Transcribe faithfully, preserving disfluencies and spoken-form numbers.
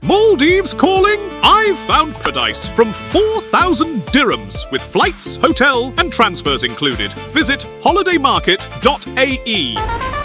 Maldives calling? I've found paradise from four thousand dirhams with flights, hotel and transfers included. Visit holiday market dot A E.